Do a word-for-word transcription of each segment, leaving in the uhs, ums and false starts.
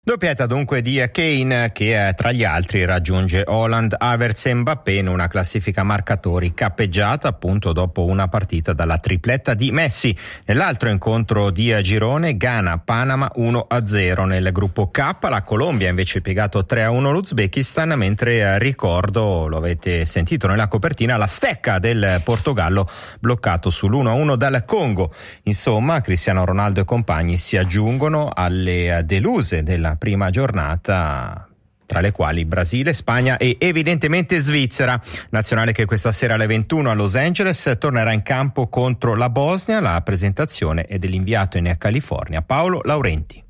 Doppietta dunque di Kane che tra gli altri raggiunge Haaland, Havertz e Mbappé in una classifica marcatori cappeggiata appunto dopo una partita dalla tripletta di Messi. Nell'altro incontro di girone Ghana-Panama uno a zero. Nel gruppo K la Colombia invece ha piegato tre a uno l'Uzbekistan, mentre ricordo, lo avete sentito nella copertina, la stecca del Portogallo bloccato sull'uno a uno dal Congo. Insomma, Cristiano Ronaldo e compagni si aggiungono alle deluse della prima giornata, tra le quali Brasile, Spagna e evidentemente Svizzera. Nazionale che questa sera alle ventuno a Los Angeles tornerà in campo contro la Bosnia. La presentazione è dell'inviato in California Paolo Laurenti.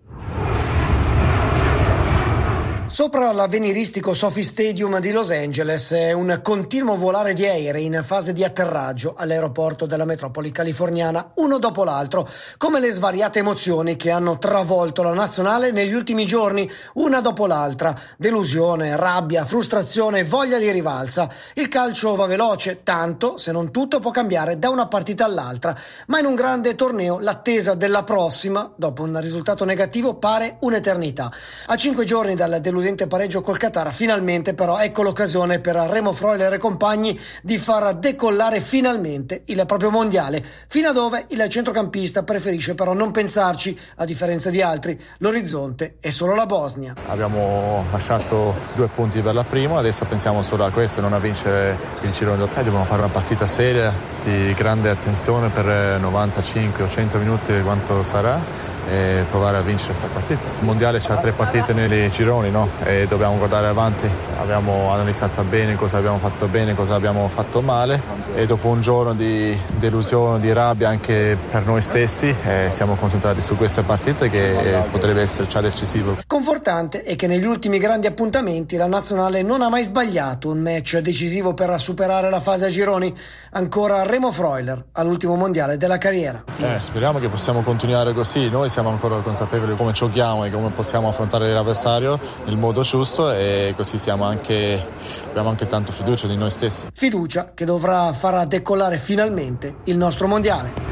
Sopra l'avveniristico Sophie Stadium di Los Angeles è un continuo volare di aerei in fase di atterraggio all'aeroporto della metropoli californiana, uno dopo l'altro, come le svariate emozioni che hanno travolto la nazionale negli ultimi giorni, una dopo l'altra. Delusione, rabbia, frustrazione, voglia di rivalsa. Il calcio va veloce, tanto, se non tutto, può cambiare da una partita all'altra, ma in un grande torneo l'attesa della prossima, dopo un risultato negativo, pare un'eternità. A cinque giorni dal deludente pareggio col Qatar, finalmente però ecco l'occasione per Remo Freuler e compagni di far decollare finalmente il proprio mondiale, fino a dove il centrocampista preferisce però non pensarci. A differenza di altri, l'orizzonte è solo la Bosnia. Abbiamo lasciato due punti per la prima, adesso pensiamo solo a questo, non a vincere il girone doppio. Dobbiamo fare una partita seria di grande attenzione per novantacinque o cento minuti, quanto sarà, e provare a vincere questa partita. Il mondiale c'ha tre partite nei gironi, no? E dobbiamo guardare avanti. Abbiamo analizzato bene cosa abbiamo fatto bene, cosa abbiamo fatto male, e dopo un giorno di delusione, di rabbia anche per noi stessi, eh, siamo concentrati su queste partite che eh, potrebbe essere già decisivo. Confortante è che negli ultimi grandi appuntamenti la nazionale non ha mai sbagliato un match decisivo per superare la fase a gironi. Ancora Remo Freuler all'ultimo mondiale della carriera. Eh, speriamo che possiamo continuare così. Noi siamo ancora consapevoli di come giochiamo e come possiamo affrontare l'avversario nel modo giusto, e così siamo anche, abbiamo anche tanto fiducia di noi stessi. Fiducia che dovrà far decollare finalmente il nostro mondiale.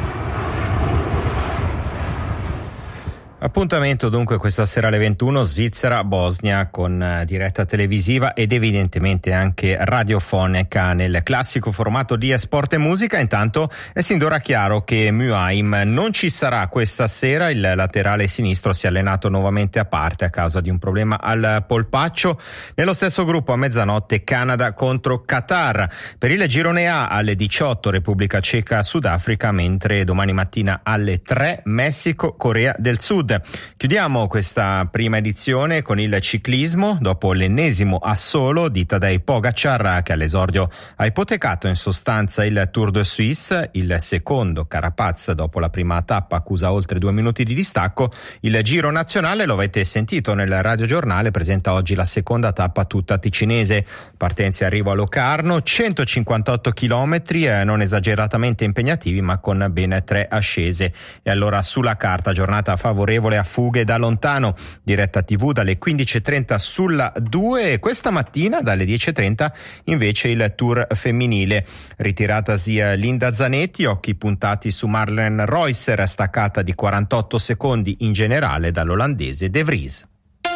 Appuntamento dunque questa sera alle ventuno Svizzera-Bosnia con diretta televisiva ed evidentemente anche radiofonica nel classico formato di Sport e Musica. Intanto è sin d'ora chiaro che Muaim non ci sarà questa sera. Il laterale sinistro si è allenato nuovamente a parte a causa di un problema al polpaccio. Nello stesso gruppo a mezzanotte Canada contro Qatar. Per il girone A alle diciotto Repubblica Ceca-Sudafrica, mentre domani mattina alle tre Messico-Corea del Sud. Chiudiamo questa prima edizione con il ciclismo dopo l'ennesimo assolo di Tadej Pogacar, che all'esordio ha ipotecato in sostanza il Tour de Suisse. Il secondo Carapaz dopo la prima tappa accusa oltre due minuti di distacco. Il Giro nazionale, lo avete sentito nel radiogiornale, presenta oggi la seconda tappa tutta ticinese. Partenza e arrivo a Locarno, centocinquantotto chilometri, eh, non esageratamente impegnativi ma con ben tre ascese. E allora sulla carta giornata favorevole a fughe da lontano. Diretta tivù dalle quindici e trenta sulla due, e questa mattina dalle dieci e trenta invece il Tour femminile. Ritiratasi Linda Zanetti, occhi puntati su Marlen Reusser, staccata di quarantotto secondi in generale dall'olandese De Vries.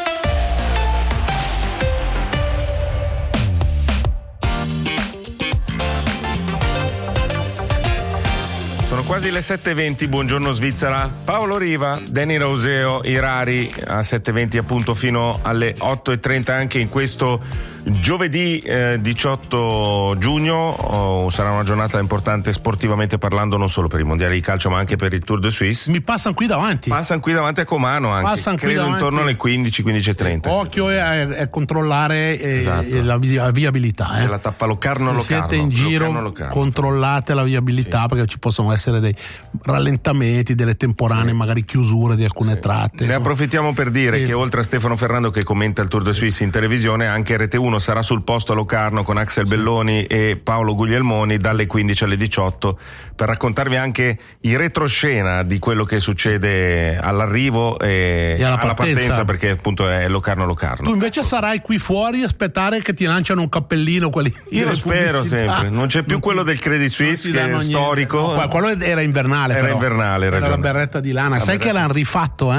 Sono quasi le sette e venti, buongiorno Svizzera. Paolo Riva, Danny Roseo, Irari a sette e venti appunto fino alle otto e trenta anche in questo giovedì eh, diciotto giugno. Oh, sarà una giornata importante sportivamente parlando, non solo per i mondiali di calcio ma anche per il Tour de Suisse. Mi passano qui davanti. Passano qui davanti a Comano anche, Passano credo qui intorno alle quindici, quindici e trenta. Occhio a, a controllare eh, esatto. la, vi- la viabilità. Eh. La tappa Locarno-Locarno. Se siete in giro, Locarno, Locarno. controllate la viabilità, sì, perché ci possono essere dei rallentamenti, delle temporanee, sì, magari chiusure di alcune sì. tratte. Ne insomma. approfittiamo per dire sì. che oltre a Stefano Ferrando che commenta il Tour de Suisse in televisione, anche Rete uno sarà sul posto a Locarno con Axel sì. Belloni e Paolo Guglielmoni dalle quindici alle diciotto per raccontarvi anche i retroscena di quello che succede all'arrivo e, e alla alla partenza. partenza, perché appunto è Locarno-Locarno. Tu invece sarai qui fuori a aspettare che ti lanciano un cappellino quelli. Io lo spero sempre, non c'è più non quello ti, del Credit Suisse che è storico. No, quello era invernale, era però. invernale, era ragione. la berretta di lana. La Sai berretta. che l'hanno rifatto, eh?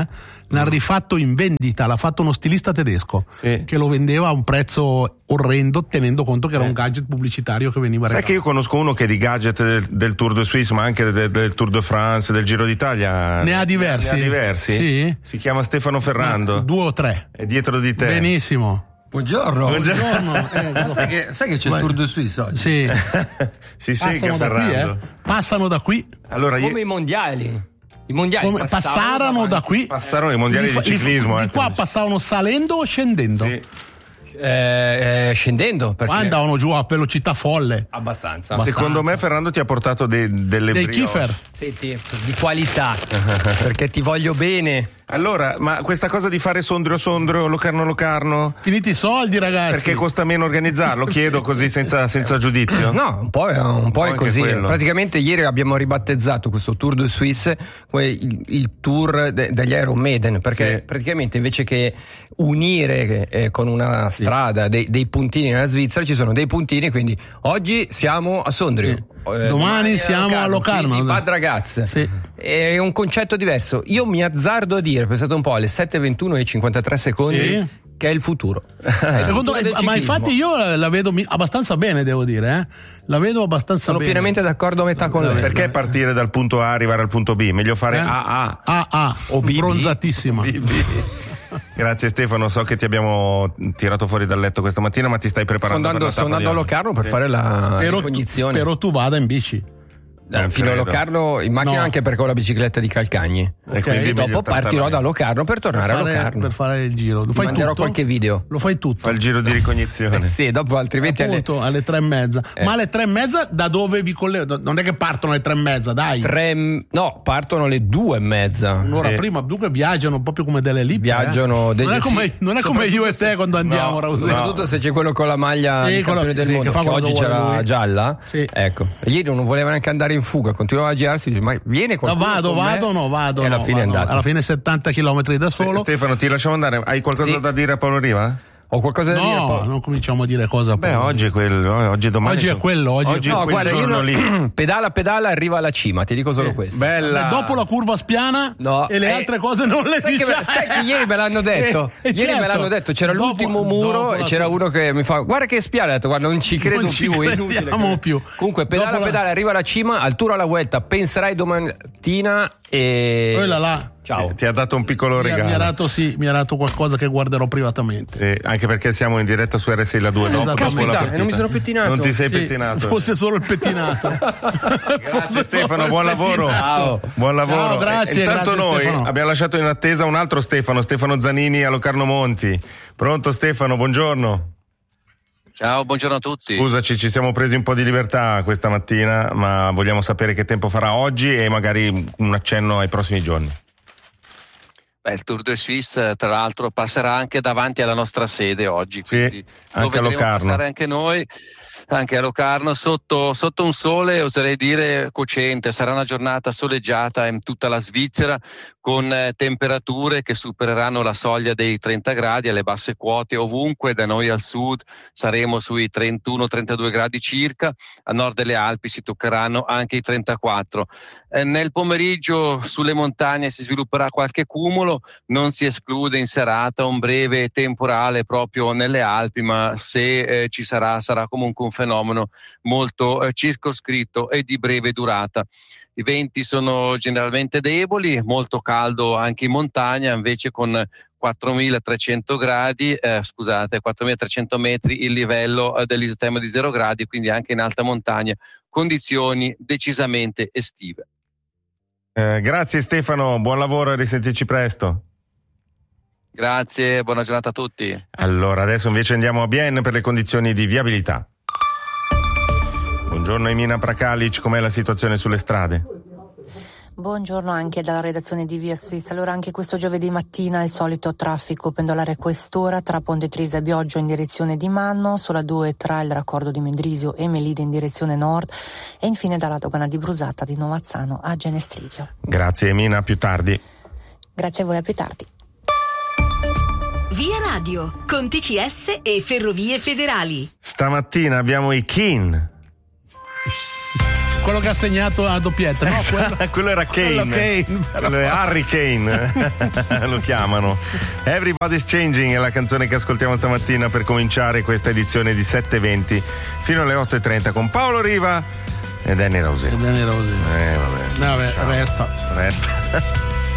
ne ha rifatto in vendita, l'ha fatto uno stilista tedesco, sì, che lo vendeva a un prezzo orrendo, tenendo conto che era un gadget pubblicitario che veniva regalato. Sai che io conosco uno che di gadget del, del Tour de Suisse, ma anche del, del Tour de France, del Giro d'Italia, ne ha diversi, ne ha diversi? Sì. Si chiama Stefano Ferrando. Ma due o tre. È dietro di te. Benissimo. Buongiorno. Buongiorno. Eh, Ma sai che, sai che c'è Vai. il Tour de Suisse oggi? Sì. Si Passano sega da qui, Ferrando. eh. Passano da qui. Allora, Come io- i mondiali. I mondiali Come passarono da qui. passarono i mondiali Li fa- di li- ciclismo. Di eh, qua passavano salendo o scendendo? sì. Eh, eh, scendendo. Perché... Qua andavano giù a velocità folle. Abbastanza. Secondo me Ferrando ti ha portato dei, delle Dei brioche. kiffer. Senti, di qualità. Perché ti voglio bene. Allora, ma questa cosa di fare Sondrio Sondrio, Locarno Locarno, Finiti i soldi, ragazzi. perché costa meno organizzarlo? Chiedo così senza, senza giudizio. No, un po' è, un po' è anche così. quello. Praticamente ieri abbiamo ribattezzato questo Tour de Suisse come il, il tour de- degli Iron Maiden, perché Sì. praticamente invece che unire eh, con una strada dei, dei puntini nella Svizzera, ci sono dei puntini, quindi oggi siamo a Sondrio. Sì. Domani siamo a Locarno. Quindi Bad Ragaz. Sì. È un concetto diverso. Io mi azzardo a dire, pensate un po', alle sette e ventuno e cinquantatré secondi, Sì. che è il futuro. È il Secondo, futuro del ma ciclismo. infatti io la vedo mi- abbastanza bene, devo dire, eh. La vedo abbastanza Sono bene. pienamente d'accordo a metà con lei. Perché partire dal punto A e arrivare al punto B? Meglio fare Eh? A A. Ah, ah, O B B. bronzatissima. Grazie Stefano, so che ti abbiamo tirato fuori dal letto questa mattina, ma ti stai Sto preparando andando, per la sto tappa andando a di oggi. Locarno per Sì. fare la Spero, ricognizione. spero tu vada in bici. Eh, Non fino a credo. Locarno in macchina, No. anche perché ho la bicicletta di Calcagni. E quindi E meglio dopo partirò tartarare. da Locarno per Per tornare a fare, Locarno. per fare il giro. Lo fai Manderò tutto? qualche video. Lo fai tutto. Fa il giro di ricognizione. Sì, dopo altrimenti alle Appunto, alle tre e mezza. Eh. Ma alle tre e mezza da dove vi collego? Non è che partono alle tre e mezza, dai. tre, no, partono alle due e mezza. Un'ora Sì. prima, dunque viaggiano proprio come delle lippe. Viaggiano eh. degli- Non è come, sì, non è come io e te quando andiamo, no, Rauseo. Soprattutto se c'è quello con la maglia Sì, di quello- campione del sì, mondo, che fa che quello oggi che vuole c'era lui. gialla. Sì. Ecco, ieri non voleva neanche andare in fuga, continuava a girarsi, dice, ma viene No, qualcuno vado, con me? vado, no, vado. E alla no, fine è vado. andato. Alla fine settanta chilometri da solo. Stefano, ti lasciamo andare. Hai qualcosa Sì. da dire a Paolo Riva? Ho qualcosa da dire No, poi? non cominciamo a dire cosa. Beh, poi. oggi è quello, eh, oggi e domani. Oggi è sono- quello, oggi è oggi è No, quel guarda, io giorno non- lì. pedala pedala arriva alla cima, ti dico solo questo. Bella. Dopo la curva spiana No, e le eh, altre cose non le sai che, diciamo. sai che ieri me l'hanno detto. Eh, eh, ieri me certo. l'hanno detto, c'era Dopo- l'ultimo muro dopo e la c'era curva. uno che mi fa guarda che spiana, ho detto guarda non ci credo Non ci più, è inutile. crediamo più. Comunque pedala Dopo la- pedala arriva alla cima, al tour alla vuelta, penserai domani mattina e Quella là. ciao. Ti, ti ha dato un piccolo Mi ha, regalo. mi ha dato, sì, mi ha dato qualcosa che guarderò privatamente. Sì, anche perché siamo in diretta su R S I la due dopo, Esatto. dopo la Caspita, partita. non mi sono pettinato. Non ti sei Sì, pettinato. Fosse solo il pettinato. Grazie Stefano, buon lavoro. Ciao. Buon lavoro. Ciao, grazie, Intanto grazie, noi Stefano. abbiamo lasciato in attesa un altro Stefano, Stefano Zanini a Locarno Monti. Pronto Stefano, buongiorno. Ciao, buongiorno a tutti. Scusaci, ci siamo presi un po' di libertà questa mattina, ma vogliamo sapere che tempo farà oggi e magari un accenno ai prossimi giorni. Beh, il Tour de Suisse, tra l'altro, passerà anche davanti alla nostra sede oggi. Sì, quindi lo anche a vedremo Locarno. passare anche noi, anche a Locarno, sotto, sotto un sole, oserei dire, cocente. Sarà una giornata soleggiata in tutta la Svizzera, con eh, temperature che supereranno la soglia dei trenta gradi alle basse quote ovunque. Da noi al sud saremo sui trentuno trentadue gradi circa, a nord delle Alpi si toccheranno anche i trentaquattro. Eh, nel pomeriggio sulle montagne si svilupperà qualche cumulo, non si esclude in serata un breve temporale proprio nelle Alpi, ma se eh, ci sarà sarà comunque un fenomeno molto eh, circoscritto e di breve durata. I venti sono generalmente deboli, molto caldo anche in montagna, invece con quattromilatrecento gradi, eh, scusate, quattromilatrecento metri il livello eh, dell'isotema di zero gradi, quindi anche in alta montagna condizioni decisamente estive. Eh, grazie Stefano, buon lavoro e risentirci presto. Grazie, buona giornata a tutti. Allora, adesso invece andiamo a Bienne per le condizioni di viabilità. Buongiorno Emina Prakalic, com'è la situazione sulle strade? Buongiorno anche dalla redazione di Via Svizzera. Allora anche questo giovedì mattina il solito traffico pendolare a quest'ora tra Ponte Trisa e Bioggio in direzione di Manno, sulla due tra il raccordo di Mendrisio e Melide in direzione nord e infine dalla dogana di Brusata di Novazzano a Genestridio. Grazie Emina, a più tardi. Grazie a voi, a più tardi. Via Radio, con T C S e Ferrovie Federali. Stamattina abbiamo i Kin. quello che ha segnato a doppietta. No, quello, quello era Kane. Quello, Kane, quello è Harry Kane. Lo chiamano. Everybody's Changing è la canzone che ascoltiamo stamattina per cominciare questa edizione di sette venti fino alle otto e trenta con Paolo Riva e Danny Rosé. Danny Rosé. Eh, vabbè. vabbè Ciao. resta. Resta.